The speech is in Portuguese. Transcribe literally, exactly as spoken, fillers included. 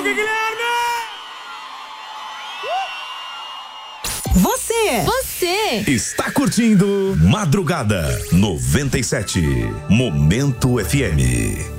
Guilherme! Você, você está curtindo Madrugada noventa e sete, Momento F M.